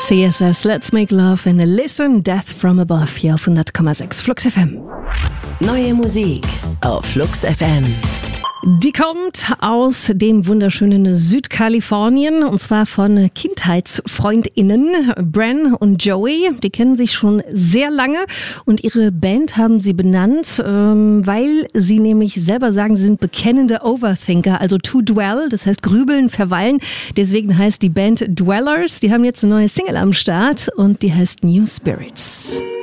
CSS, Let's Make Love and Listen Death from Above hier auf 100,6 Flux FM. Neue Musik auf Flux FM. Die kommt aus dem wunderschönen Südkalifornien und zwar von KindheitsfreundInnen Bren und Joey. Die kennen sich schon sehr lange und ihre Band haben sie benannt, weil sie nämlich selber sagen, sie sind bekennende Overthinker, also to dwell, das heißt grübeln, verweilen. Deswegen heißt die Band Dwellers. Die haben jetzt eine neue Single am Start und die heißt New Spirits.